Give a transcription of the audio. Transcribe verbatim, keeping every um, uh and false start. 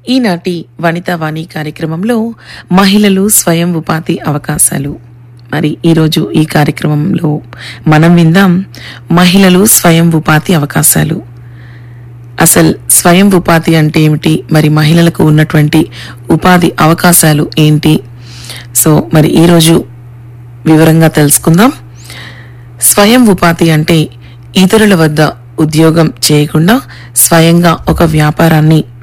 ఈనాటి వనితా వాణి కార్యక్రమంలో మహిళలు స్వయం ఉపాధి అవకాశాలు. మరి ఈరోజు ఈ కార్యక్రమంలో మనం విందాం మహిళలు స్వయం ఉపాధి అవకాశాలు. అసలు స్వయం ఉపాధి అంటే ఏమిటి, మరి మహిళలకు ఉన్నటువంటి ఉపాధి అవకాశాలు ఏంటి? సో మరి ఈరోజు వివరంగా తెలుసుకుందాం. స్వయం ఉపాధి అంటే ఇతరుల వద్ద ఉద్యోగం చేయకుండా స్వయంగా ఒక వ్యాపారాన్ని